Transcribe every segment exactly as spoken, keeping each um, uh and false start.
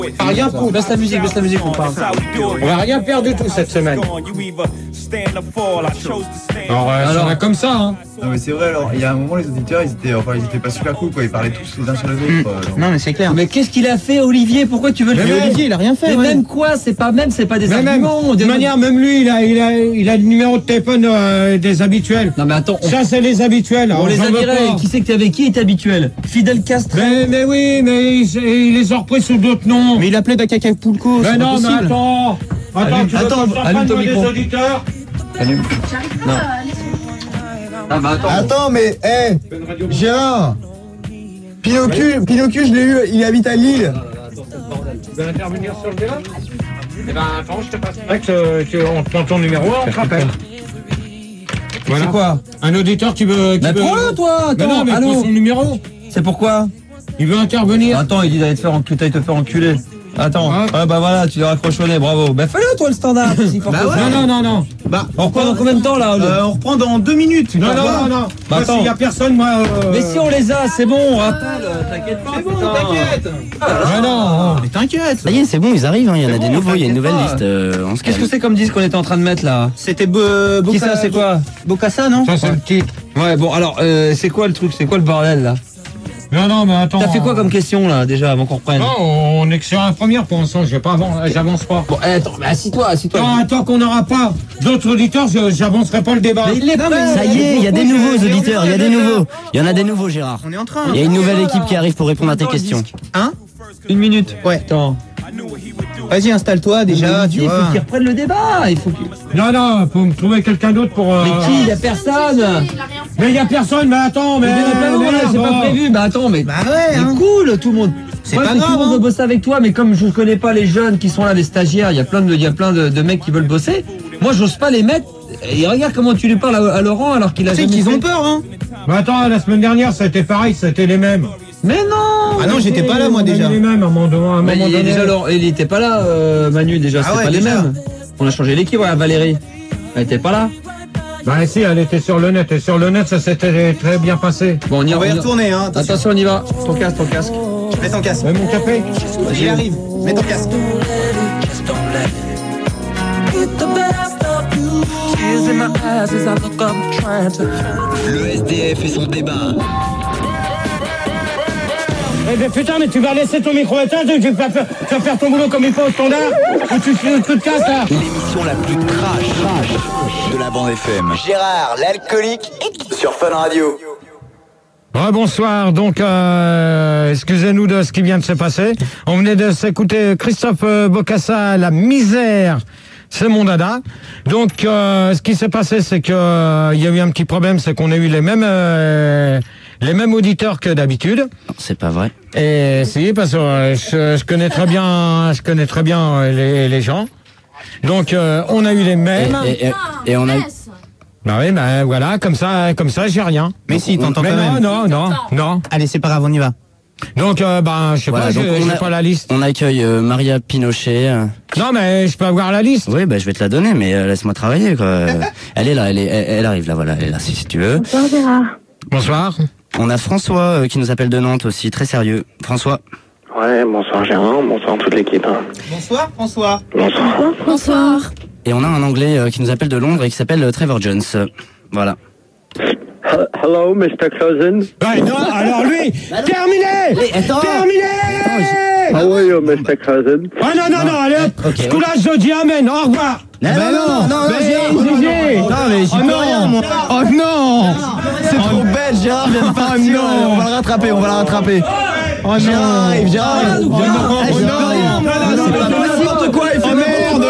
On va rien foutre. Baisse la musique, baisse la musique, on parle. On va rien faire du tout cette semaine. Alors, euh, alors ça va comme ça, hein. Non mais c'est vrai, alors il y a un moment les auditeurs ils étaient, enfin ils étaient pas super cool quoi, ils parlaient tous les uns sur les autres. Mmh. Quoi, non mais c'est clair. Mais qu'est-ce qu'il a fait Olivier? Pourquoi tu veux le faire? Olivier il a rien fait. Mais ouais. même quoi? C'est pas même, c'est pas des mais arguments. Même, de manière, même lui il a, il a, il a le numéro de téléphone euh, des habituels. Non mais attends. On... Ça c'est les habituels. On les a virés. Qui c'est que t'es avec qui est habituel? Fidel Castro. Mais, mais oui, mais il, il les a repris sous d'autres noms. Mais il appelait Acapulco. Mais non, mais attends. Attends, allume, tu veux attends, qu'on s'en allume ton des micro. auditeurs? Allume. Non. Ah bah attends. Attends, mais, hé, hey, Gérard, Pinocchio, Pinocchio, je l'ai eu, il habite à Lille. Tu veux intervenir sur le débat? Eh ben, attends, je te passe. Que, que, on te prend ton numéro, on te rappelle. Voilà. C'est quoi? Un auditeur qui veut. Qui Mais veut... prends-le toi. Mais Attends, non, mais allô. prends son numéro. C'est pourquoi? Il veut intervenir. Attends, il dit d'aller te faire enculer, te faire enculer. Attends, Ouais. ah bah voilà, tu l'as raccroché au nez, bravo. Bah fais-le toi le standard. Si fort Bah que ouais. ça. Non, non, non, non. Bah, On reprend dans combien de temps là? euh, on reprend dans deux minutes. Non, non, Voilà. non, non. Bah, Moi, attends. s'il y a personne, moi. Euh... Mais si on les a, c'est bon, on rappelle. T'inquiète pas. C'est bon, putain. t'inquiète. Mais non. Mais t'inquiète. Ça y est, c'est bon, ils arrivent, hein. Il y en a C'est des bon, nouveaux, il y a une t'inquiète nouvelle pas. liste. Euh, on se Qu'est-ce calme. que c'est comme disque qu'on était en train de mettre là? C'était Bo- Qui Boca- ça, c'est quoi? Bocassa, non? Ça, c'est le titre. Ouais, bon alors, euh, c'est quoi le truc? C'est quoi le bordel là? Non, non, mais attends. T'as fait quoi comme question là déjà avant qu'on reprenne? Non, on est que sur la première pour l'instant, je vais pas avant, j'avance pas. Bon, eh, attends, mais assis-toi, assis-toi. Non, tant qu'on n'aura pas d'autres auditeurs, je- j'avancerai pas le débat. Mais il est prêt. Ça y est, il y a des nouveaux auditeurs, il y a des nouveaux. Il y en a des nouveaux, Gérard. On est en train. Il y a une nouvelle équipe qui arrive pour répondre à tes questions. Hein? Une minute. Ouais. Attends. Vas-y, installe-toi déjà, Il tu faut vois. qu'il reprenne le débat. Il faut qu'il... Non, non, faut me trouver quelqu'un d'autre pour. Euh... Mais qui? Y a personne. Mais il y a personne, mais attends, mais. Mais il y en a plein d'autres, là, mais c'est bon. pas prévu. Bah attends, mais. Bah ouais, C'est hein. cool, tout le monde. C'est Ouais, pas mais grave, Tout le monde hein. veut bosser avec toi, mais comme je connais pas les jeunes qui sont là, les stagiaires, il y a plein de, il y a plein de, de mecs qui veulent bosser. Moi, j'ose pas les mettre. Et regarde comment tu lui parles à, à Laurent alors qu'il a Tu sais jamais qu'ils fait. ont peur, hein. Mais attends, la semaine dernière, ça a été pareil, ça a été les mêmes. Mais non. Ah non, j'étais pas là, moi, On a déjà. eu les mêmes à un moment donné. à un Mais moment il, est donné. déjà, Laurent- il était pas là, euh, Manu, déjà, Ah c'est ouais, pas les déjà. mêmes. On a changé l'équipe, ouais, Valérie. Elle était pas là. Bah si, elle était sur le net, et sur le net, ça s'était très bien passé. Bon, on y On va y on y- retourner, hein. Attention. Attention, on y va. Ton casque, ton casque. Mets ton casque. Mais mon café. Il arrive. Mets ton casque. Le S D F et son débat. Eh ben putain, mais tu vas laisser ton micro éteint, tu vas faire, tu vas faire ton boulot comme il faut au standard, ou tu, tu, tu te casses là. L'émission la plus trash de la bande F M. Gérard, l'alcoolique, sur Fun Radio. Rebonsoir, donc euh, excusez-nous de ce qui vient de se passer. On venait de s'écouter Christophe euh, Bocassa, La misère, c'est mon dada. Donc euh, ce qui s'est passé, c'est que euh, il y a eu un petit problème, c'est qu'on a eu les mêmes euh, les mêmes auditeurs que d'habitude. Non, c'est pas vrai. Et si, parce que euh, je, je connais très bien, je connais très bien euh, les, les gens. Donc euh, on a eu les Et, mêmes. et- et- et on a eu... Bah oui, bah voilà, comme ça, comme ça, j'ai rien. Mais si, t'entends Mais quand non, même. non, non, non. Allez, c'est pas grave, on y va. Donc, euh, ben, je sais Voilà, pas, donc j'ai on j'ai a- pas la liste. On accueille euh, Maria Pinochet. euh. Non, mais je peux avoir la liste. Oui, bah je vais te la donner, mais euh, laisse-moi travailler, quoi. Euh, elle est là, elle, est, elle, elle arrive là, voilà, elle est là, si, si tu veux. Bonsoir Gérard. Bonsoir. On a François euh, qui nous appelle de Nantes aussi, très sérieux. François. Ouais, bonsoir Gérard, bonsoir toute l'équipe. hein. Bonsoir, François. Bonsoir. Bonsoir. Et on a un Anglais euh, qui nous appelle de Londres et qui s'appelle euh, Trevor Jones. Euh, voilà. Hello, mister Cousin. Ouais, non, alors lui, terminé Terminé How are you, mister Cousin? Ah non, non, non, allez hop, Ok. ce coup-là, je dis amen, au revoir. Non, non, non, non, Mais Gérard, Gigi. non, mais j'y Oh peux non. rien, moi. Oh non C'est trop bête, Gérard vient de partir. non. On va le rattraper, on va le rattraper. Oh Gérard non arrive, Gérard arrive. Oh non, Eh, oh Gérard non, arrive. non, non, Mais non, c'est pas non, possible, non, n'importe quoi, il fait oh merde.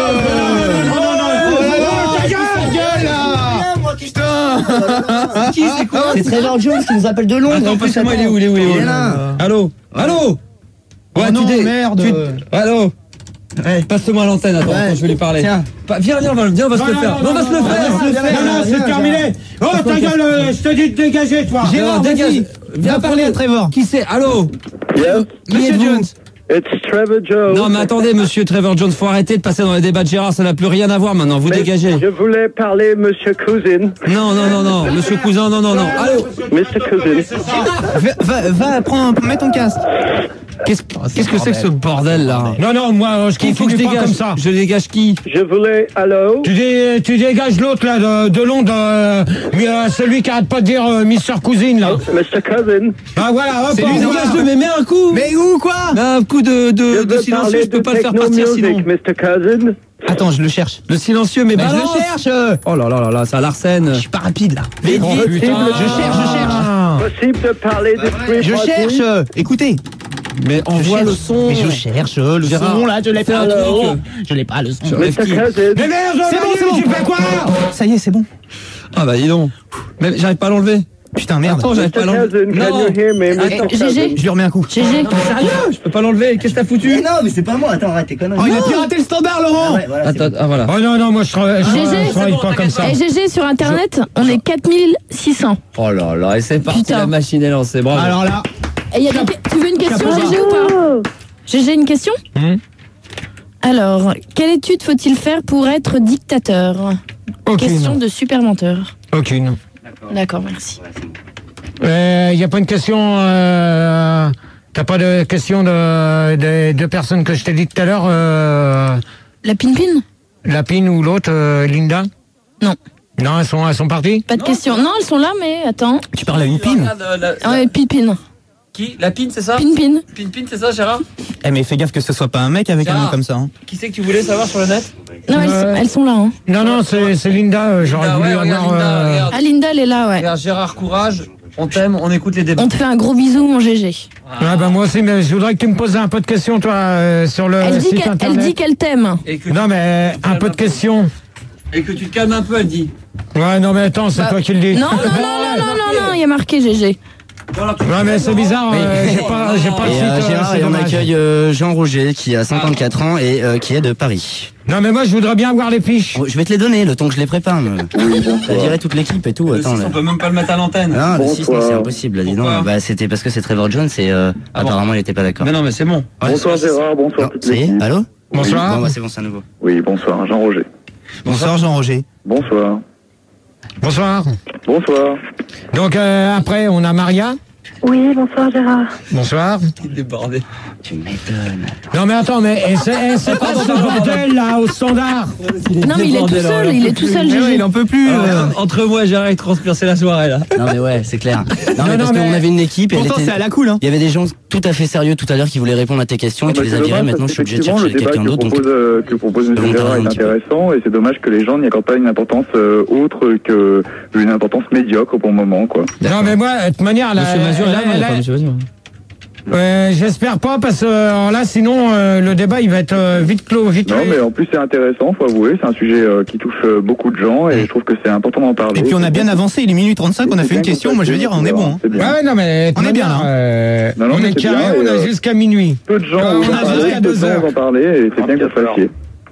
Qui, c'est quoi? C'est Trevor Jones qui nous appelle de Londres. Attends, passe-moi, il est où, il est où, il est où? Il est là. Allô? Allô? Oh non, dé- merde. tu- Allô? Ouais. Passe-moi à l'antenne, attends, Ouais. attends, je vais lui parler. Tiens. Pa- Viens, viens, on va, viens, on va se le faire. Non, on va se le faire. non, on va se le non, faire. Non, non, c'est Viens, terminé. Oh, ta gueule, euh, je te dis de dégager, toi. Gérard, Non, dégage. vas-y. Viens Va parler à Trevor. Qui c'est? Allô? Yeah, Qui Monsieur êtes-vous? Jones. it's Trevor Jones. Non, mais attendez, monsieur Trevor Jones, faut arrêter de passer dans les débats de Gérard, ça n'a plus rien à voir maintenant, vous Mais dégagez. Je voulais parler, monsieur Cousin. Non, non, non, non, monsieur Cousin, non, non, non. Allô? mister Cousin. Va, va, va prends, mets ton casque. Qu'est-ce qu'est-ce que c'est que ce bordel là? Non, non, moi, je Il faut que je dégage. comme ça. Je dégage qui? Je voulais... Allô? Tu, dé, tu dégages l'autre là de, de Londres, euh, euh, celui qui arrête pas de dire euh, Mister Cousine là. Mister Cousin. Ah voilà, hop, C'est lui, on- dégage-le, mais mets un coup. Mais où, quoi? Un coup de, de, Je de veux silencieux, parler je peux de pas le faire techno partir music, sinon. Mister Cousin. Attends, je le cherche. Le silencieux, mais Mais je balance. le cherche. Oh là là là là, ça l'arsène. Je suis pas rapide là. Oh, putain. Je cherche, je cherche. Possible de parler de Free Je Party? cherche. Écoutez. Mais Je envoie cherche. le son. Mais je cherche le Gérard, son là, je l'ai fais pas. un truc. Je l'ai pas le son. Mister Cousin. Mais merde, C'est bon, Manu, c'est bon. tu fais quoi? Ça y est, c'est bon. Ah bah dis donc. Mais j'arrive pas à l'enlever. Putain, merde. Attends, j'arrive pas Mister à l'enlever. Cousin, can Non. you hear me, Mister Attends, Cousin? G G. Je lui remets un coup. G G. Sérieux, je peux pas l'enlever. Qu'est-ce que t'as foutu? non, mais c'est pas moi. Attends, arrête tes conneries. Oh, il a piraté le standard, Laurent. Ouais, voilà, c'est Attends, ah voilà. Oh non, non, moi je travaille, je, G G, je travaille pas comme ça. Et G G sur internet, on est quatre mille six cents. Oh là là, et c'est parti, Putain. la machine est lancée. Bravo. Alors là, Et il y a des... Tu veux une question, Chapeau G G, ou pas? G G, une question? Hum. Alors, quelle étude faut-il faire pour être dictateur? Question Aucune. de super menteur. Aucune. D'accord, merci. Il euh, n'y a pas une question. Euh, T'as pas de question de, de, de personnes que je t'ai dit tout à l'heure, euh, La pin-pin? Lapine ou l'autre, euh, Linda? Non. Non, elles sont, elles sont parties? Pas de question. Non, elles sont là, mais attends. tu parles à une pine. Regarde, euh, la- Ah ouais, pin-pin. Qui? La pine, c'est ça? Pin-pin. Pin pin, c'est ça, Gérard? Eh, mais fais gaffe que ce soit pas un mec avec un Gérard. nom comme ça. Hein. Qui c'est que tu voulais savoir sur le net? Non, elles, sont, Ouais. elles sont là. Hein. Non, non, c'est c'est Linda. euh, J'aurais Linda, voulu ouais, regarde, avoir. Linda, euh, regarde. Ah, Linda, elle est là, ouais. Regarde, Gérard, courage. On t'aime, on écoute les débats. On te fait un gros bisou, mon G G. Ah bah moi aussi, mais je voudrais que tu me poses un peu de questions, toi, euh, sur le Elle dit site qu'elle elle internet. dit qu'elle t'aime. Et que, Non, mais un peu de questions. et que tu te calmes un peu, elle dit. Ouais, non, mais attends, c'est Bah, toi qui le dis. Non, non, non, non, non, non, non, il y a marqué G G. Ouais, mais c'est bizarre, euh, j'ai pas, j'ai pas le Et site. euh, euh, Gérard, c'est et on dommage. accueille euh, Jean Roger qui a cinquante-quatre ans et euh, qui est de Paris. Non, mais moi, je voudrais bien avoir les fiches. Oh, je vais te les donner le temps que je les prépare. T'as viré toute l'équipe et tout. Le Attends, six, là. on peut même pas le mettre à l'antenne. Ah, le six, non, Bonsoir. c'est impossible. Là, dis donc. Pourquoi Bah, c'était parce que c'est Trevor Jones et euh, Ah bon. apparemment il était pas d'accord. Mais non, mais c'est bon. Ouais, Bonsoir c'est- Gérard, bonsoir Non, toute ça y est, l'équipe. allô? Bonsoir. Bon, bah, c'est bon, c'est à nouveau. Oui, bonsoir, Jean Roger. Bonsoir, Jean-Roger. Bonsoir. Bonsoir. Bonsoir. Donc, euh, après, on a Maria. Oui, bonsoir Gérard. Bonsoir. Débordé. Tu m'étonnes. Non, mais attends, mais et c'est et c'est pas ce bordel, là, au standard. Non, mais il est tout seul, il est tout seul, Mais ouais, G G. il en peut plus. Alors, euh. entre moi et Gérard, il transpire, c'est la soirée là. Non, mais ouais, c'est clair. Non, mais Non, parce non, qu'on mais- avait une équipe et elle Pourtant, était- c'est à la cool. Hein. il y avait des gens tout à fait sérieux tout à l'heure qui voulaient répondre à tes questions et tu Bah, les c'est as virés. dommage, Maintenant, je parce suis obligé de qu'effectivement, chercher le débat quelqu'un que d'autre. Donc, propose, euh, que propose M. Donc, Gérard un est petit peu. intéressant et c'est dommage que les gens n'y accordent pas une importance euh, autre que une importance médiocre pour le moment, quoi. Non, mais moi, de toute manière, là, Monsieur Mazur est là, non, il y a pas Monsieur Mazur. euh, j'espère pas, parce que euh, là, sinon, euh, le débat, il va être euh, vite clos, vite Non, fait. mais en plus c'est intéressant, faut avouer, c'est un sujet euh, qui touche euh, beaucoup de gens et je trouve que c'est important d'en parler. Et puis on a bien avancé, il est minuit trente-cinq, on a fait une question. Moi je veux dire, on est bon. Hein. C'est bien. Ouais, non, mais de On est toute bien, manière, là. euh, Non, non, on mais est c'est carré, bien, on et, a euh, jusqu'à minuit. Peu de gens On a osent en jusqu'à parler, peu deux de gens heures. osent en parler et c'est bien que vous le fassiez.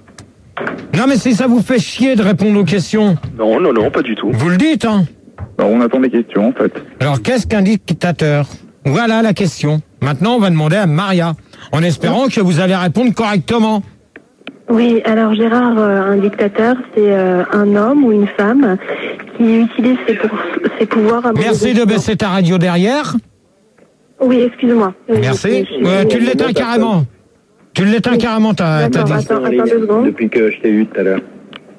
Non, mais si ça vous fait chier de répondre aux questions, Non, non, non, pas du tout. vous le dites, hein. Alors, on attend des questions en fait. Alors, qu'est-ce qu'un dictateur? Voilà la question. Maintenant, on va demander à Maria, en espérant que vous allez répondre correctement. Oui, alors Gérard, euh, un dictateur, c'est euh, un homme ou une femme qui utilise ses, pour- ses pouvoirs à mauvais Merci de escient. baisser ta radio derrière. Oui, excuse-moi. Oui, Merci. je- je- Euh, tu l'éteins Bon, carrément. Tu l'éteins carrément, t'as t'as D'accord, dit. attends, attends deux secondes. Depuis que je t'ai eu tout à l'heure.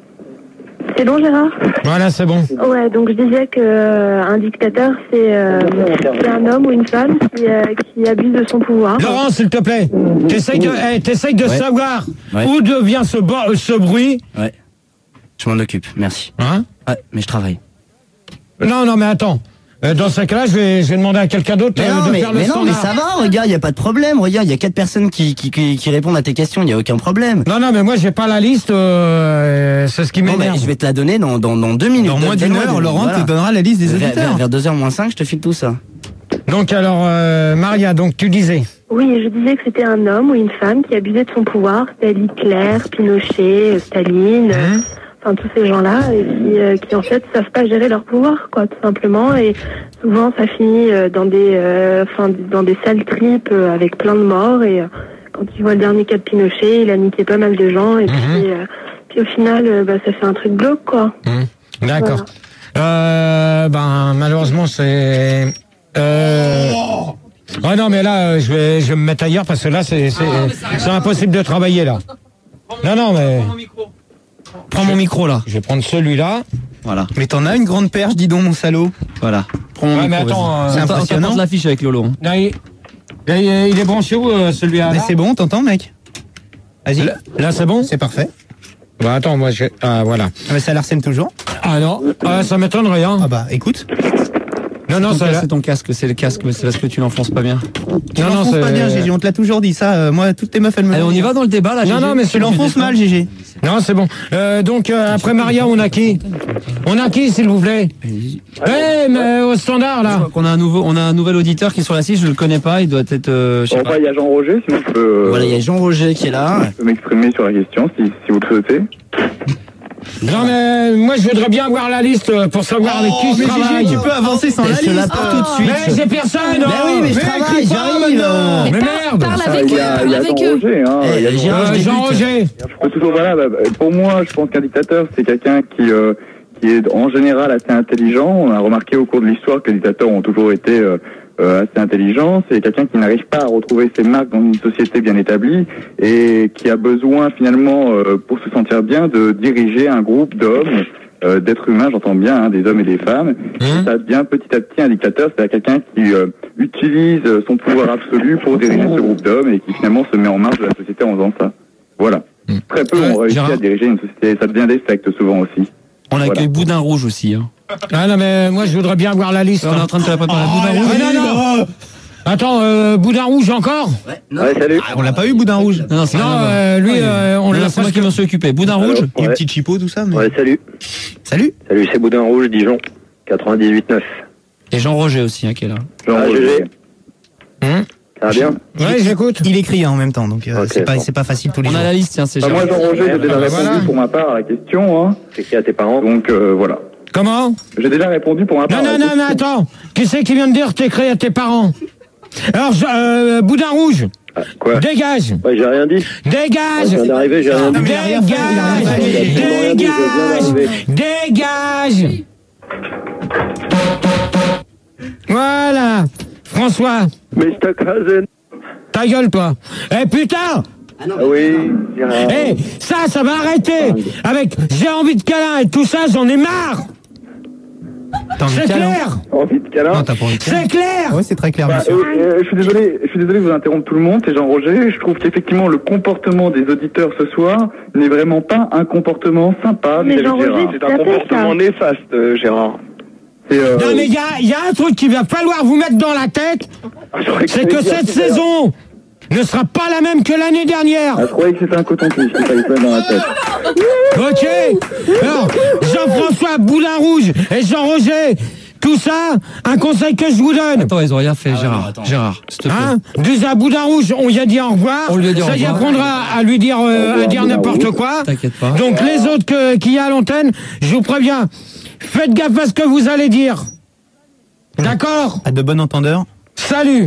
C'est bon, Gérard? Voilà, c'est bon. Ouais, donc je disais que euh, un dictateur, c'est euh, c'est un homme ou une femme qui, euh, qui abuse de son pouvoir. Laurent, s'il te plaît, t'essayes de, eh, t'essayes de Ouais. savoir Ouais. où devient ce, bo- ce bruit. Ouais. Je m'en occupe, merci. Hein? Ah, mais je travaille. Non, non, mais attends. Euh, Dans ce cas-là, je vais, je vais demander à quelqu'un d'autre Mais euh, non, de mais, faire le mais non, mais standard. ça va, regarde, il y a pas de problème. Regarde, il y a quatre personnes qui, qui, qui, qui répondent à tes questions, il y a aucun problème. Non, non, mais moi, j'ai pas la liste. Euh, c'est ce qui Bon, bah, m'énerve. je vais te la donner dans, dans, dans deux minutes. Dans moins d'une Donne-moi heure, des- Laurent voilà. te donnera la liste des Vers, auditeurs. vers, vers deux heures moins cinq, je te file tout ça. Donc, alors, euh, Maria, donc tu disais. Oui, je disais que c'était un homme ou une femme qui abusait de son pouvoir, c'était Hitler, Pinochet, Staline, euh, Hein enfin tous ces gens-là, et qui, euh, qui en fait savent pas gérer leur pouvoir, quoi, tout simplement. Et souvent, ça finit euh, dans des, euh, enfin, dans des sales tripes euh, avec plein de morts. Et euh, quand tu vois le dernier cas de Pinochet, il a niqué pas mal de gens, et Mhm. puis, euh, puis au final, euh, bah, ça fait un truc glauque, quoi. Hum, D'accord. Euh, ben, malheureusement, c'est. Euh, Ah non, mais là, euh, je vais, je vais me mettre ailleurs parce que là, c'est, c'est, c'est impossible de travailler là. Non, non, mais. Prends mon micro là. Je vais prendre celui-là. Voilà. Mais t'en as une grande perche, dis donc, mon salaud. Voilà. Prends mon Ouais, micro. mais attends, vas-y. euh, C'est impressionnant. on l'affiche avec Lolo. hein. Là, il, là, il- il est branché où euh, celui-là Mais là c'est bon, t'entends, mec? Vas-y. Là, là, c'est bon. C'est parfait. Bah attends, moi, je. Ah voilà. Ah, mais ça l'arsène toujours. Ah non, ah, ça m'étonnerait hein. Ah bah, écoute. Non, non, Ton ça. casque, c'est ton casque, c'est le casque, mais c'est parce que tu l'enfonces pas bien. Tu Non, non, l'enfonces c'est- pas bien, Gégé, on te l'a toujours dit, ça. euh, moi, toutes tes meufs, elles me Allez, l'ont on y dit. va dans le débat là. Non, Gégé non, mais Tu l'enfonces mal, Gégé. Non, c'est bon. Euh, donc euh, après Maria, on a qui? On a qui, s'il vous plaît? Eh, mais au standard Je là. crois qu'on a un nouveau, on a un nouvel auditeur qui est sur la six, je le connais pas, il doit être, euh, je sais pas. Enfin, il y a Jean-Roger, sinon je peux, euh, Voilà, il y a Jean-Roger qui est là. je peux m'exprimer sur la question si, si vous le souhaitez. Non, mais moi, je voudrais bien avoir la liste pour savoir avec qui je Mais travaille. Gégé, tu peux avancer sans la Je te liste. l'appelle tout de suite. Mais j'ai personne. Mais hein. oui, mais je travaille, écris pas, j'arrive. maintenant. Mais Par- merde. Parle Ah, avec il y eux, a, parle il y a avec eux. Jean-Roger, hein. Eh, il y a Jean- Jean-Roger. Euh, Jean-Roger. Je peux toujours, voilà, bah, pour moi, je pense qu'un dictateur, c'est quelqu'un qui, euh, qui est en général assez intelligent. On a remarqué au cours de l'histoire que les dictateurs ont toujours été euh, euh, assez intelligents. C'est quelqu'un qui n'arrive pas à retrouver ses marques dans une société bien établie et qui a besoin finalement, euh, pour se sentir bien, de diriger un groupe d'hommes, euh, d'êtres humains, j'entends bien, hein, des hommes et des femmes. Et ça devient petit à petit un dictateur, c'est quelqu'un qui euh, utilise son pouvoir absolu pour diriger ce groupe d'hommes et qui finalement se met en marche de la société en faisant ça. Voilà. Très peu ont réussi Gérard à diriger une société. Ça devient des sectes souvent aussi. On accueille Voilà. Boudin Rouge aussi, hein. Ah non, mais moi, je voudrais bien voir la liste. On est en train de te la préparer. Boudin Rouge. Ah, non, non. Attends, euh, Boudin Rouge encore? Ouais, salut. Ah, on l'a pas eu, Boudin Rouge. Non, non, c'est Non, rien à voir. euh, lui, euh, on Non, l'a non, c'est moi presque- qui m'en suis occupé. Boudin Rouge. Il y a un petit chipot, tout ça. Mais... Ouais, salut. Salut. Salut, c'est Boudin Rouge, Dijon. quatre-vingt-dix-huit neuf. Et Jean-Roger aussi, hein, qui est là. Ah, Gégé. Hum Ça va bien? Ouais, j'écoute. Il écrit hein, en même temps, donc euh, Ok, c'est pas, bon. c'est pas facile tous les On jours. a la liste, tiens, c'est Bah, moi, Jean-Roger. Jean-Roger, j'ai déjà bah, répondu voilà. pour ma part à la question. Hein. C'est qui à tes parents? Donc, euh, voilà. Comment? J'ai déjà répondu pour ma part. Non, à non, la non, mais question. attends. Qui c'est qui vient de dire t'écris à tes parents? Alors, je- euh, Boudin Rouge, Ah, quoi? dégage, Ouais, j'ai rien dit. dégage, Je viens d'arriver, j'ai rien dit. mais il a rien fait, il a rien fait. dégage, J'ai rien dit, je viens dégage, dégage. Voilà. François, mister Cousin. ta gueule, toi. Eh, putain! Ah oui, Gérard. Eh, ça, ça va arrêter. Avec j'ai envie de câlin et tout ça, j'en ai marre. T'as envie de C'est câlin? clair. Envie de câlin. Non, t'as pas envie de câlin. C'est clair. Ouais, c'est très clair, Bah, monsieur. euh, euh, je suis désolé, je suis désolé de vous interrompre tout le monde, c'est Jean-Roger. Je trouve qu'effectivement le comportement des auditeurs ce soir n'est vraiment pas un comportement sympa. Mais vis-à-vis de Jean-Roger, Gérard. c'est un comportement néfaste, euh, Gérard. C'est, euh, Non, mais il y a, il y a un truc qu'il va falloir vous mettre dans la tête, c'est que cette saison ne sera pas la même que l'année dernière. Ah, je croyais que c'était un coton-tige, qu'il fallait se mettre dans la tête. Ok. Alors, Jean-François Boudin Rouge et Jean-Roger, tout ça, un conseil que je vous donne. Attends, ils ont rien fait, Ah ouais, Gérard. non, attends. Gérard, s'il te plaît. Hein, déjà Boudin Rouge, on lui a dit au revoir. On lui a dit au Ça y revoir. apprendra à lui dire, euh, Au revoir, à dire Boudin n'importe Rouge. quoi. T'inquiète pas. Donc les autres que- qu'il y a à l'antenne, je vous préviens, faites gaffe à ce que vous allez dire. D'accord? À de bon entendeur. Salut.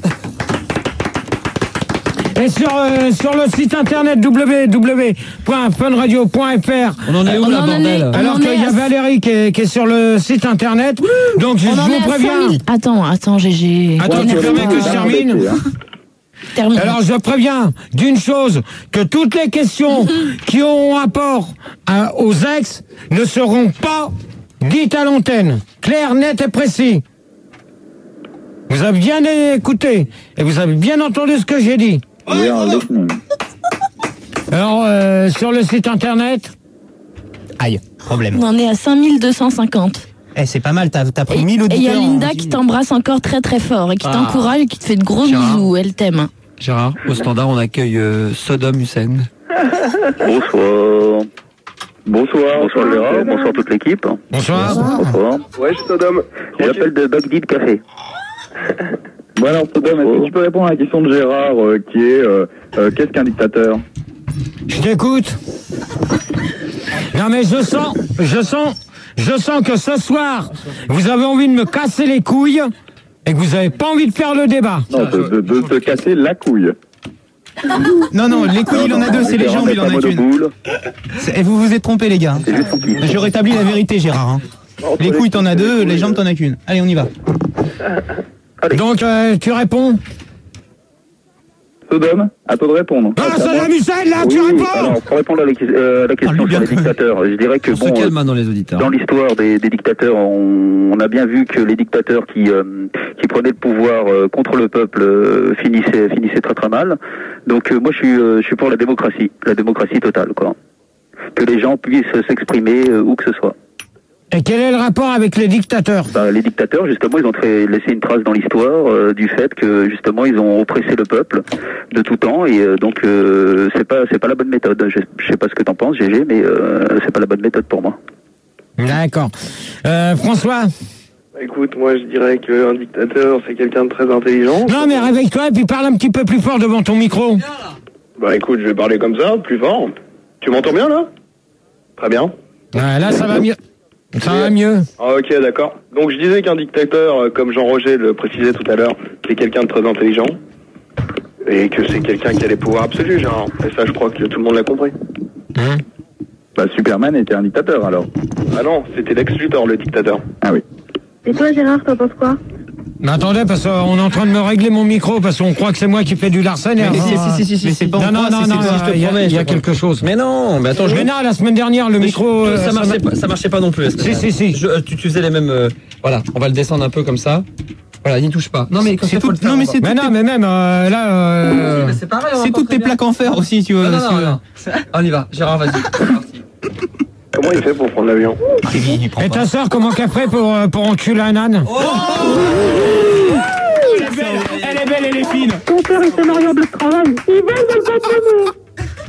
Et sur, euh, sur le site internet w w w point fun radio point f r, On en est où, On là, en bordel? est- alors en qu'il y a à- Valérie qui est, qui est sur le site internet, donc je, On je en est vous à préviens. cinq mille. Attends, attends, Gégé. Attends, tu permets que je termine? Termine. Alors je préviens d'une chose, que toutes les questions qui auront rapport à- aux ex ne seront pas dites à l'antenne. Clair, net et précis. Vous avez bien écouté et vous avez bien entendu ce que j'ai dit. We are listening. Alors, euh, sur le site internet, Aïe, problème. On en est à cinq mille deux cent cinquante. Eh, c'est pas mal, t'as t'as pris Et mille et il y auditeurs. a Linda en- qui t'embrasse encore très très fort et qui Ah. t'encourage et qui te fait de gros Gérard. bisous. Elle t'aime. Gérard, au standard, on accueille euh, Sodom Hussein. Bonsoir. Bonsoir. Bonsoir Gérard, bonsoir toute l'équipe. bonsoir. Bonsoir. Ouais, je suis Sodom. J'appelle de Bagdad Café. Bon alors, Sodom, est-ce que tu peux répondre à la question de Gérard euh, qui est euh, euh, qu'est-ce qu'un dictateur? Je t'écoute. Non mais je sens, je sens, je sens que ce soir, vous avez envie de me casser les couilles et que vous avez pas envie de faire le débat. Non, de, de, de te casser la couille. Non, non, les couilles, il en a deux, c'est les jambes, il en a qu'une. C'est- Et vous vous êtes trompés, les gars. Je rétablis la vérité, Gérard. hein. Les couilles, t'en as deux, les jambes, t'en as qu'une. Allez, on y va. Donc, euh, tu réponds? Sodome, à toi de répondre. Ah, Saddam Hussein, là, tu Oui, réponds? alors, pour répondre à la, euh, la question sur les dictateurs, je dirais que On se bon, calme euh, dans les auditeurs. dans l'histoire des, des dictateurs, on, on a bien vu que les dictateurs qui, euh, qui prenaient le pouvoir euh, contre le peuple euh, finissaient, finissaient très très mal. Donc euh, moi je suis, euh, je suis pour la démocratie, la démocratie totale, quoi. Que les gens puissent s'exprimer euh, où que ce soit. Et quel est le rapport avec les dictateurs? Bah, les dictateurs, justement, ils ont fait, laissé une trace dans l'histoire euh, du fait que justement ils ont oppressé le peuple de tout temps et euh, donc euh, c'est pas c'est pas la bonne méthode. Je, je sais pas ce que t'en penses, G G, mais euh, c'est pas la bonne méthode pour moi. D'accord. Euh, François? Écoute, moi je dirais qu'un dictateur c'est quelqu'un de très intelligent. Non mais réveille-toi et puis parle un petit peu plus fort devant ton micro. Bah écoute, je vais parler comme ça, plus fort. Tu m'entends bien là? Très bien. Ah, là ça va mieux. Ça va mieux. Ah, ok, d'accord. Donc je disais qu'un dictateur, euh, comme Jean-Roger le précisait tout à l'heure, c'est quelqu'un de très intelligent. Et que c'est quelqu'un qui a les pouvoirs absolus, genre. Et ça, je crois que tout le monde l'a compris. Hein? Bah, Superman était un dictateur, alors. Ah non, c'était Lex Luthor, le dictateur. Ah oui. Et toi, Gérard, t'en penses quoi? Mais attendez, parce qu'on est en train de me régler mon micro, parce qu'on croit que c'est moi qui fais du Larsen. Mais si, si, si, si, si, mais c'est pas non, non, non, non, je te il y a, promets, il y a je te quelque chose. Mais non, mais attends, je Mais non, la semaine dernière, le micro... ça, euh, marchait m'a- pas, ça marchait pas non plus. la semaine Si, si, dernière. si. Je- euh, tu, tu faisais les mêmes. euh, voilà, on va le descendre un peu comme ça. Voilà, n'y touche pas. Non mais comme C'est ça, faut tout- le faire non, mais encore. c'est Mais tout non, mais même euh, là... euh, Mais c'est pareil. on C'est entend toutes très tes bien. plaques en fer aussi, tu vois. Non, non, si, non, euh, non. On y va. Gérard, vas-y. C'est parti. Comment il fait pour prendre l'avion? Et ta sœur, comment qu'elle ferait pour, euh, pour enculer un âne? Elle est belle, elle est belle, elle est fine. Ton père était marié en bleu de travail. Il veut le comprendre.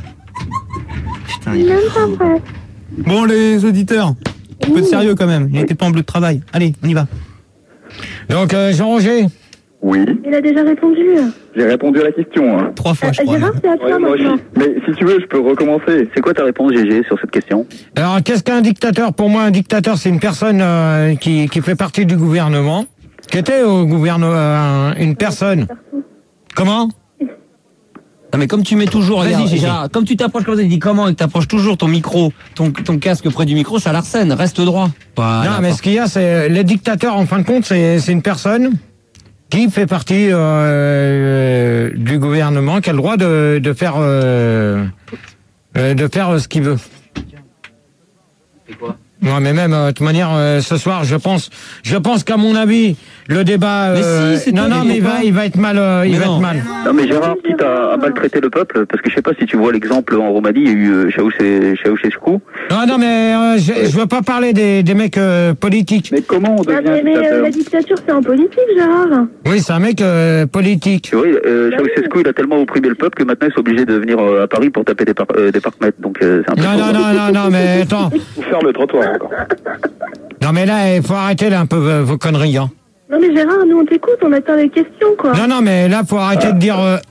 Putain, Il il est aime fou. pas vrai. Bon, les auditeurs, un peu de sérieux quand même. Il n'était pas en bleu de travail. Allez, on y va. Donc, euh, Jean-Roger? Oui, Il a déjà répondu. j'ai répondu à la question. Hein. Trois fois, je Euh, crois. Gérard, c'est à toi Ouais, moi maintenant. Mais si tu veux, je peux recommencer. C'est quoi ta réponse, G G, sur cette question? Alors, qu'est-ce qu'un dictateur? Pour moi, un dictateur, c'est une personne euh, qui, qui fait partie du gouvernement, qui était au gouvernement, euh, une personne. Comment? Non mais comme tu mets toujours, Vas-y, regarde, Gégé. Gérard, comme tu t'approches comme ça, il dit comment, et que t'approches toujours ton micro, ton, ton casque près du micro, ça l'arsène, reste droit. Voilà. Non, mais ce qu'il y a, c'est les dictateurs, en fin de compte, c'est c'est une personne qui fait partie euh, euh, du gouvernement, qui a le droit de, de faire euh, euh, de faire euh, ce qu'il veut. C'est quoi? Ouais, mais même euh, de toute manière, euh, ce soir, je pense, je pense qu'à mon avis, le débat. euh, Mais si, c'est non, toi non, qui mais il dis va, pas. il va être mal, euh, il Mais va non. être mal. Non mais Gérard, quitte à, à maltraiter le peuple, parce que je sais pas si tu vois l'exemple en Roumanie, il y a eu euh, Ceausescu- Ceausescu. Non, non, mais euh, je, je veux pas parler des, des mecs euh, politiques. Mais comment on Ah, devient mais mais, euh, dictateur la dictature, c'est en politique, Gérard. Oui, c'est un mec euh, politique. Tu vois, euh, Ceausescu, il a tellement opprimé le peuple que maintenant ils sont obligés de venir euh, à Paris pour taper des, par euh, des parcs-mètres. Donc euh, c'est un peu... Non, non, non, non, non, mais attends. Ou faire le trottoir encore. Non, mais là, il faut arrêter là, un peu euh, vos conneries, hein. Non mais Gérard, nous on t'écoute, on attend les questions, quoi. Non, non, mais là, faut arrêter de dire... euh,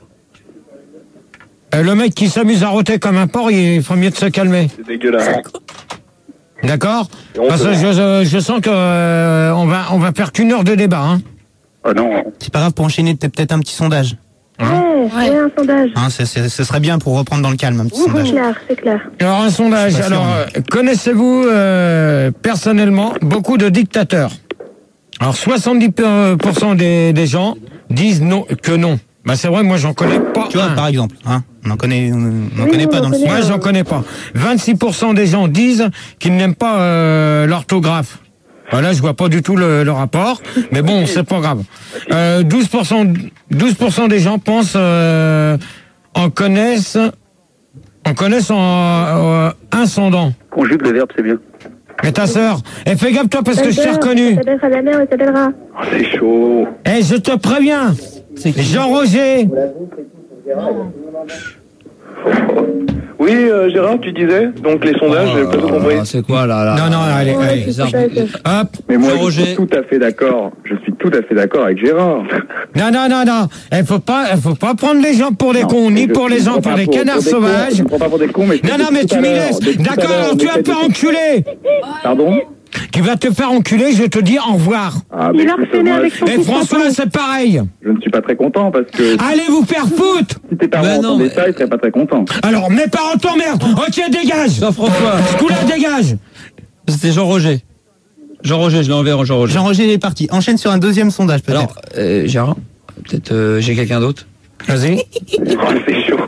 euh, le mec qui s'amuse à rôter comme un porc, il faut mieux de se calmer. C'est dégueulasse. D'accord? Et on Parce peut- que je, je, je sens que euh, on va on va faire qu'une heure de débat, hein. Ah non. C'est pas grave pour enchaîner, t'as peut-être un petit sondage. Ouais, ouais, un sondage. Hein, c'est- c'est- ce serait bien pour reprendre dans le calme, un petit C'est sondage. clair, c'est clair. Alors, un sondage. Je suis pas sûr, Alors, euh, connaissez-vous euh, personnellement beaucoup de dictateurs? Alors, soixante-dix pour cent des, des gens disent non, que non. Bah, c'est vrai, moi, j'en connais pas. Tu vois, un. par exemple, hein, on en connaît, on en Oui, connaît on pas en dans le connaît. sondage. Moi, j'en connais pas. vingt-six pour cent des gens disent qu'ils n'aiment pas euh, l'orthographe. Voilà, je vois pas du tout le, le rapport, mais bon, c'est pas grave. Euh, douze pour cent, douze pour cent des gens pensent, euh, en connaissent, en connaissent en euh, incendant. Conjugue le verbe, c'est bien. Mais ta sœur, eh, fais gaffe toi parce que je t'ai reconnu. Ça s'appellera la mère, elle s'appellera. Oh, c'est chaud. Eh, je te préviens, Jean-Roger. Oui, euh, Gérard, tu disais, donc les sondages, j'ai pas tout compris. Ah, c'est quoi là, là Non, non, allez, Ouais, allez. c'est ça, c'est- Hop. Mais moi, je Jean-Roger. suis tout à fait d'accord. Je suis tout à fait d'accord avec Gérard. Non, non, non, non. Il faut pas, il faut pas prendre les gens pour des Non, cons, ni je- pour je les ne gens prends pour pas des pour- canards pour des cons, sauvages. Je ne prends pas pour des cons, mais Non, non, mais tu m'y laisses. D'accord, alors tu vas te faire enculer. Pardon? Tu vas te faire enculer, je te dis au revoir. Ah, Il mais a harcelé moi, avec son Et fils. François, c'est pareil. je ne suis pas très content parce que Allez vous faire foutre. si tes parents Mais non, entendaient mais- ça, ils seraient pas très contents. Alors, mes parents t'emmerdent. Ok, dégage. Non, François, Ce coup-là, dégage. c'était Jean-Roger. Jean-Roger, je l'ai envoyé à Jean-Roger. Jean-Roger est parti. Enchaîne sur un deuxième sondage, peut-être. Alors, euh, Gérard, peut-être euh, j'ai quelqu'un d'autre. Vas-y. C'est chaud.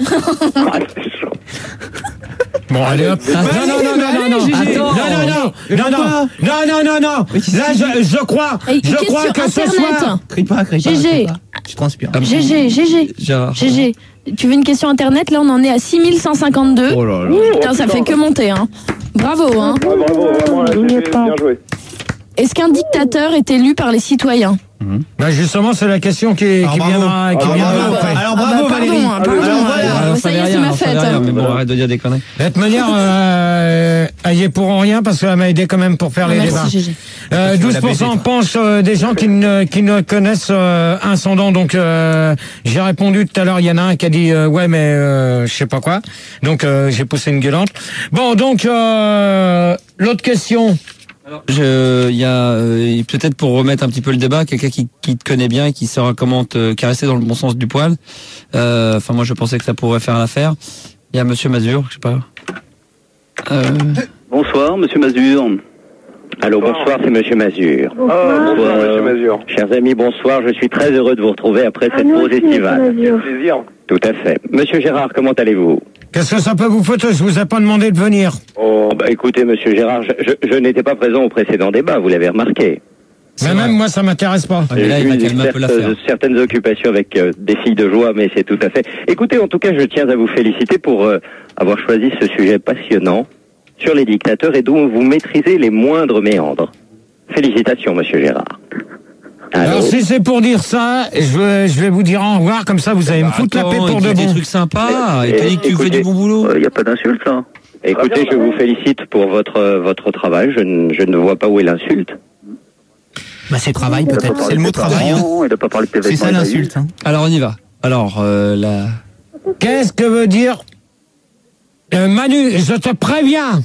Bon, allez hop. Ah, non, non, non, non, non, non. Attends. Non, non, non. Non, non, non, non, non, non. Là, je, je crois, Hey, je question crois que ce Internet. soir. Crie pas, crie pas. G G. crie pas. Tu transpires. G G, G G. Gérard. G G. Tu veux une question internet? Là, on en est à six mille cent cinquante-deux. Oh là là. Putain, ça fait que monter, hein. Bravo, hein. Ah, bravo, vraiment, là, c'est bien joué. Est-ce qu'un dictateur est élu par les citoyens? Bah justement, c'est la question qui, Alors, qui bravo. viendra. Qui Alors, viendra bravo. après. Alors Ah bravo bah, pardon, Valérie. hein, pardon, Alors, hein. voilà. Alors, ça y est, fait c'est rien, ma ça fait fête. rien, mais bon, arrête de dire des conneries. De toute manière, euh, elle y est pour rien parce qu'elle m'a aidé quand même pour faire Ah, les merci, débats. G G. Euh, douze pour cent pensent euh, des gens qui ne, qui ne connaissent euh, un sondant. Donc euh, j'ai répondu tout à l'heure, il y en a un qui a dit euh, ouais mais euh, je sais pas quoi. Donc euh, j'ai poussé une gueulante. Bon donc euh, l'autre question. Je, il y a euh, peut-être pour remettre un petit peu le débat, quelqu'un qui, qui te connaît bien et qui saura comment te caresser dans le bon sens du poil. Euh, Enfin, moi, je pensais que ça pourrait faire l'affaire. Il y a Monsieur Mazur, je sais pas. Euh... Bonsoir, Monsieur Mazur. Allô, bonsoir, c'est Monsieur Mazur. Ah, bonsoir, Monsieur Mazur. Chers amis, bonsoir. Je suis très heureux de vous retrouver après cette pause estivale. Plaisir. Tout à fait. Monsieur Gérard, comment allez-vous? Qu'est-ce que ça peut vous foutre? Je vous ai pas demandé de venir. Oh, bah écoutez, Monsieur Gérard, je, je, je n'étais pas présent au précédent débat, vous l'avez remarqué. Mais même moi, ça m'intéresse pas. Ah, mais là, il va calmer un peu l'affaire. Certaines occupations avec euh, des filles de joie, mais c'est tout à fait. Écoutez, en tout cas, je tiens à vous féliciter pour euh, avoir choisi ce sujet passionnant sur les dictateurs et dont vous maîtrisez les moindres méandres. Félicitations, Monsieur Gérard. Allô? Alors si c'est pour dire ça, je vais, je vais vous dire au revoir, comme ça vous allez me foutre la paix pour de des bon. trucs sympas. Et tu dis que tu fais du bon boulot. Il n'y a pas d'insulte, là. Écoutez, je vous félicite pour votre votre travail. Je ne, je ne vois pas où est l'insulte. Bah c'est travail peut-être. C'est le mot travail. Hein. Il n'a pas parlé de C'est ça l'insulte. Hein. Alors on y va. Alors euh, la. Qu'est-ce que veut dire euh, Manu, je te préviens.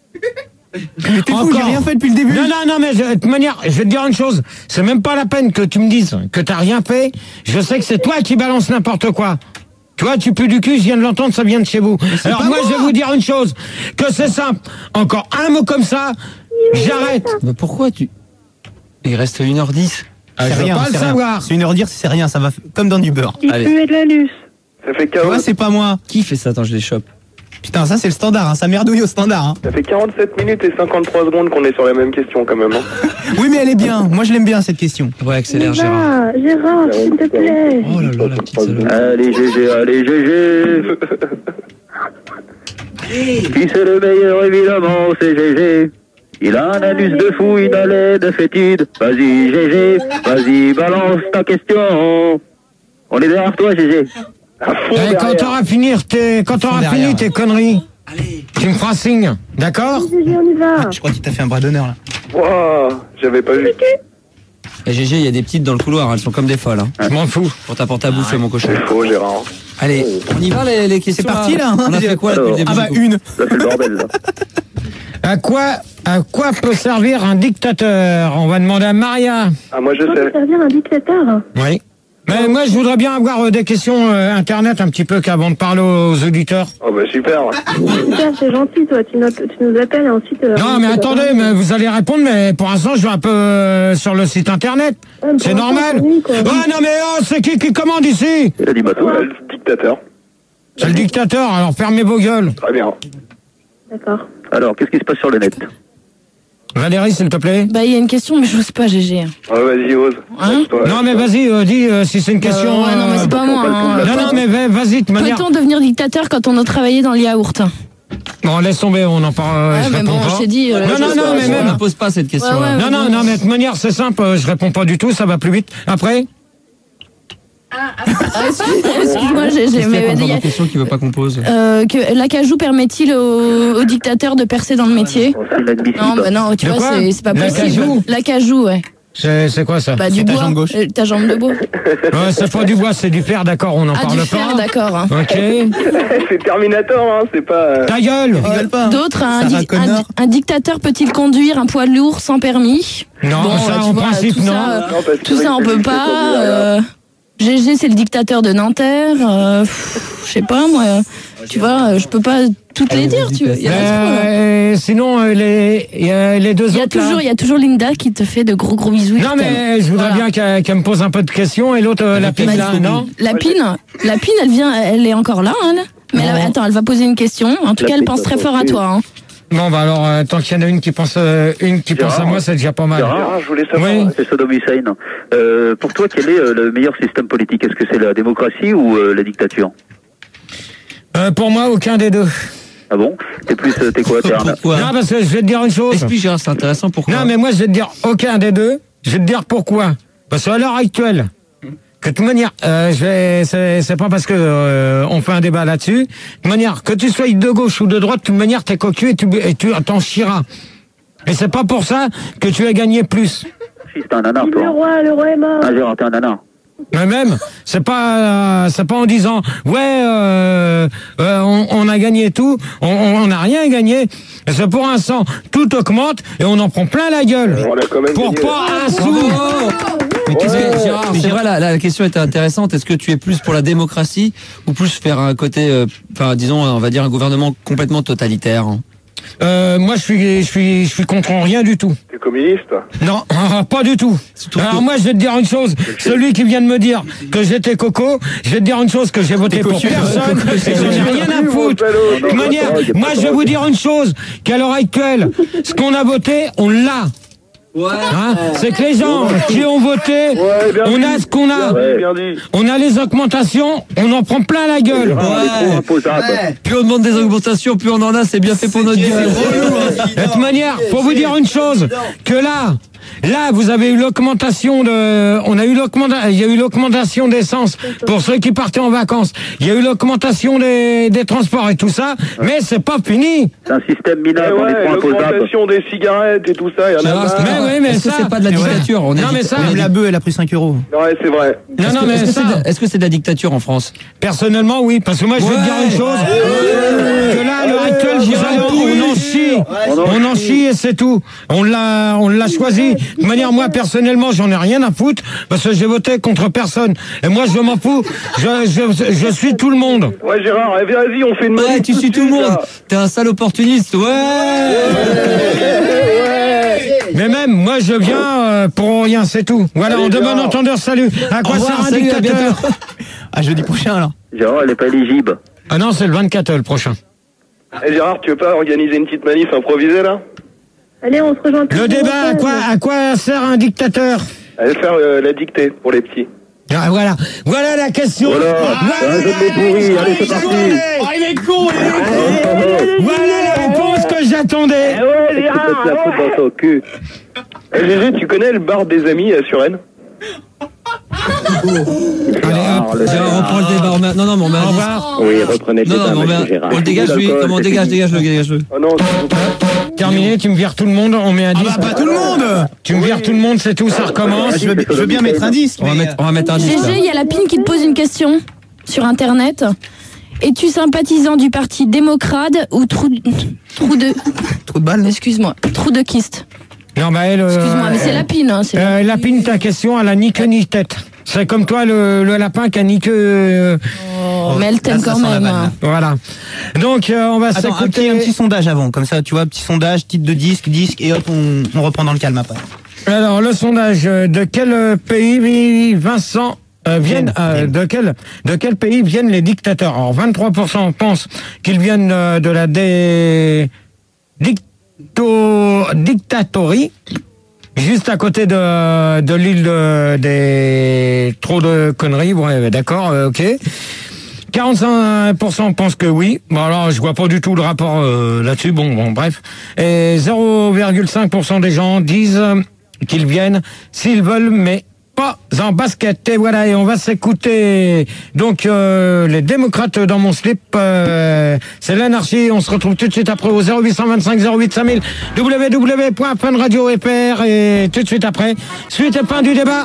Mais t'es fou, j'ai rien fait depuis le début. Non, non, non, mais je- de toute manière, je vais te dire une chose. C'est même pas la peine que tu me dises que t'as rien fait. Je sais que c'est toi qui balances n'importe quoi. Tu vois, tu pues du cul, je viens de l'entendre, ça vient de chez vous. Alors moi, moi. je vais vous dire une chose, que c'est simple. Encore un mot comme ça, j'arrête. Mais pourquoi tu. Il reste une heure dix. Ah, C'est je veux rien, pas c'est le rien. savoir. C'est une heure dire, c'est rien, ça va f- comme dans du beurre. Il Allez. puait de la luce. Ça fait Tu vois, quarante... c'est pas moi. Qui fait ça? Attends, je les chope. Putain, ça c'est le standard, hein. Ça merdouille au standard. Hein. Ça fait quarante-sept minutes et cinquante-trois secondes qu'on est sur la même question quand même. Hein. Oui, mais elle est bien. Moi, je l'aime bien cette question. Ouais, accélère, Gérard. Ah, Gérard, s'il te plaît. Oh là là, la petite salope. Allez, G G, allez, G G. Qui c'est le meilleur, évidemment, c'est G G. Il a un anus de fou, une haleine fétide. Vas-y, G G, vas-y, balance ta question. On est derrière toi, G G. Eh, quand t'auras fini tes, quand t'auras derrière. fini tes conneries, tu me feras signe, d'accord? G G, on y va. Je crois qu'il t'a fait un bras d'honneur là. Wow, j'avais pas vu. Et G G, il y a des petites dans le couloir, elles sont comme des folles. Hein. Je m'en fous. Pour t'apporter à bouffer, mon cochon. C'est faux, Gérard. Allez, on y va les, les questions. C'est parti là. Hein. On a fait quoi là, depuis le début Ah bah du coup une. Là, c'est le bordel, là. À quoi, à quoi peut servir un dictateur? On va demander à Maria. Ah, moi je Comment peut sais. servir un dictateur? Oui. Mais moi, je voudrais bien avoir euh, des questions euh, internet un petit peu qu'avant de parler aux auditeurs. Oh bah super. Super, c'est gentil, toi. Tu, notes- tu nous appelles et ensuite. euh, Non, on mais te attendez, donne- mais vous allez répondre, mais pour l'instant, je vais un peu euh, sur le site internet. Ouais, mais C'est pour l'instant, normal. c'est lui, quoi. Ah non, mais oh, c'est qui qui commande ici? Il a dit bateau. Le dictateur. C'est le dictateur, alors fermez vos gueules. Très bien. D'accord. Alors, qu'est-ce qui se passe sur le net? Valérie, s'il te plaît. Bah, il y a une question, mais je sais pas, G G. Ouais, vas-y, ose. Hein? Toi, Non, mais vas-y, euh, dis euh, si c'est une question. Euh, ouais, non, mais c'est pas moi. hein. Non, non, mais va- vas-y, de toute manière. Peut-on devenir dictateur quand on a travaillé dans le yaourt? Bon, laisse tomber, on en parle. euh, Ouais, je mais réponds bon, pas. je t'ai dit. euh, Non, non, non, mais On même. ne pose pas cette question. Ouais, ouais, Non, non, non, mais de toute manière, c'est simple, euh, je réponds pas du tout, ça va plus vite. Après? Ah, excuse- Excuse-moi, G G. Qu'est-ce qu'il y a Mais comme il y a- une question qui veut pas qu'on pose? euh, que l'acajou permet-il au, au dictateur de percer dans le métier? C'est inadmissible. Non, bah non, tu De vois, quoi? c'est c'est pas possible. L'acajou L'acajou, ouais. C'est c'est quoi ça? Bah, du C'est ta bois. jambe gauche. Euh, Ta jambe de bois. Ouais, c'est pas du bois, c'est du fer, d'accord, on en Ah, parle du fer, pas. d'accord. hein. Ok. c'est Terminator, hein, c'est pas. euh, Ta gueule! Rigole pas. hein. D'autres, un, Sarah di- Connor. un- un dictateur peut-il conduire un poids lourd sans permis? Non, Bon, ça, tu en vois, principe, tout non. ça, Non, parce que Tout c'est ça, vrai on que peut c'est pas. conduire, euh, G G, c'est le dictateur de Nanterre. euh, pff, Je sais pas, moi. Tu vois, euh, je peux pas toutes les dire, tu veux. Il y en a trop, là. Euh, sinon, euh, les, il y a les deux Il y a autres. là. toujours, il y a toujours Linda qui te fait de gros gros bisous. Non, mais je voudrais Voilà. bien qu'elle qu'elle me pose un peu de questions. Et l'autre, euh, la pine, là, non? La pine, la pine, elle vient, elle est encore là, elle. Mais là, attends, elle va poser une question. En tout La cas, elle pine, pense très ça fort à pense toi. Hein. Bon, bah alors, euh, tant qu'il y en a une qui pense, euh, une qui pense à moi, c'est déjà pas mal. Gérard, je voulais savoir. Oui. c'est Saddam Hussein. Euh, pour toi, quel est euh, le meilleur système politique? Est-ce que c'est la démocratie ou euh, la dictature? Euh, pour moi, aucun des deux. Ah bon? T'es plus, euh, t'es quoi? T'es un... Pourquoi? Non, parce que je vais te dire une chose. Explique, Gérard, c'est intéressant. Pourquoi? Non, mais moi, je vais te dire aucun des deux. Je vais te dire pourquoi. Parce qu'à l'heure actuelle, que de toute manière, euh, je vais, c'est, c'est pas parce que euh, on fait un débat là-dessus. De toute manière, que tu sois de gauche ou de droite, de toute manière, t'es cocu et tu et tu t'en chieras. Et c'est pas pour ça que tu as gagné plus. Si, t'es un nanar, toi. Le roi, le roi est mort. Ah, Gérard, t'es un nanar. Mais même, c'est pas, euh, c'est pas en disant ouais, euh, euh, on, on a gagné tout, on, on a rien gagné. C'est pour l'instant, tout augmente et on en prend plein la gueule. On a quand même Pour gagné. pas un sou. Mais qu'est-ce que, Gérard, c'est vrai, la, la question était intéressante. Est-ce que tu es plus pour la démocratie ou plus faire un côté, euh, enfin, disons, on va dire un gouvernement complètement totalitaire? Euh, moi, je suis, je suis, je suis contre rien du tout. T'es communiste? Non, pas du tout. Alors moi, je vais te dire une chose. Celui qui vient de me dire que j'étais coco, je vais te dire une chose, que j'ai voté pour personne et que j'en ai rien à foutre. De toute manière, moi, je vais vous dire une chose, qu'à l'heure actuelle, ce qu'on a voté, on l'a. Hein, c'est que les gens qui ont voté, on a ce qu'on a. On a les augmentations, on en prend plein la gueule. Ouais. Plus on demande des augmentations, plus on en a, c'est bien fait pour notre gueule. De toute manière, pour vous dire une chose, que là, là, vous avez eu l'augmentation de, on a eu l'augmentation, il y a eu l'augmentation d'essence pour ceux qui partaient en vacances. Il y a eu l'augmentation des, des transports et tout ça, mais c'est pas fini. C'est un système minable, on est Ouais, trop imposable. l'augmentation des cigarettes et tout ça, il y en a Gérard, marre. Mais oui, mais Est-ce que ça, c'est pas de la dictature? On est non, mais dit- ça, on est Même dit- la bœuf, elle a pris cinq euros. Ouais, c'est vrai. non, Est-ce non, que- mais est-ce que ça, c'est de- est-ce que c'est de la dictature en France? personnellement, oui, parce que moi, je vais te dire une chose, que là, à l'heure actuelle, vous allez- on en chie, on en chie et c'est tout. On l'a, on l'a choisi. De toute manière, moi, personnellement, j'en ai rien à foutre, parce que j'ai voté contre personne. Et moi, je m'en fous. Je, je, je suis tout le monde. Ouais, Gérard, eh, vas-y, on fait une Ouais, manif tu tout suis de tout le suite, monde. là. T'es un sale opportuniste. Ouais. Mais même, moi, je viens euh, pour rien, c'est tout. Voilà, Allez, on demande Gérard. entendeur, salut. À quoi Au sert revoir, un salut, à dictateur? bientôt. À jeudi prochain, alors. Gérard, elle est pas éligible. Ah non, c'est le vingt-quatre, le prochain. Eh, Gérard, tu veux pas organiser une petite manif improvisée, là? Allez, on se rejoint. tous Le les débat, à week-ends. quoi, à quoi sert un dictateur? Allez faire euh, la dictée pour les petits. Ah, voilà, voilà la question. Voilà, Voilà un jeu de mots pourri, allez, c'est parti. Oh, il est con, il est con. Voilà la réponse que j'attendais. Ouais, Tu peux te la foutre dans ton cul. Eh, Gégé, tu connais le bar des amis à Suresnes? Gérard, le Gérard, on prend le débat. on met- Non, non, mais on met un Au disque. revoir. Oui, reprenez le Non, non, débat, mais on, met monsieur un- Gérard. on le dégage, lui. L'alcool, Comment on c'est dégage, fini. dégage-le, dégage-le. Oh non, s'il vous plaît. Terminé, tu me vires tout le monde, on met un disque. bah, pas tout le monde. Tu me vires tout le monde, c'est tout, ça recommence. Je veux, je veux bien mettre un disque. On va mais, mettre, on va mettre un disque. G G, il y a la pine qui te pose une question sur Internet. Es-tu sympathisant du parti démocrate ou trou, trou de... Trou de balle. Excuse-moi, trou de kyste. Non, bah elle. euh, Excuse-moi, mais c'est Lapine. Hein, c'est Euh, Lapine, ta question, elle a ni queue ni tête. C'est comme toi, le, le lapin qui a ni queue. euh, Oh, mais elle t'aime Là, ça quand sent la même. vanne, hein. Voilà. Donc, euh, on va Attends, un petit, s'écouter. un petit sondage avant, comme ça, tu vois, petit sondage, titre de disque, disque, et hop, on, on reprend dans le calme après. Alors, le sondage, euh, de quel euh, pays, Vincent, euh, viennent, euh, de quel, de quel pays viennent les dictateurs? Alors, vingt-trois pour cent pensent qu'ils viennent euh, de la dé... dicto... dictatorie, juste à côté de, de l'île de, des... Trop de conneries, ouais, d'accord, euh, ok. quarante-cinq pour cent pensent que oui. Bon, alors, je vois pas du tout le rapport euh, là-dessus. Bon, bon, bref. Et zéro virgule cinq pour cent des gens disent euh, qu'ils viennent s'ils veulent, mais pas en basket. Et voilà, et on va s'écouter donc euh, les démocrates dans mon slip. Euh, c'est l'anarchie. On se retrouve tout de suite après au zéro huit cent vingt-cinq zéro huit cinq mille w w w point fun radio f r et tout de suite après. Suite et fin du débat.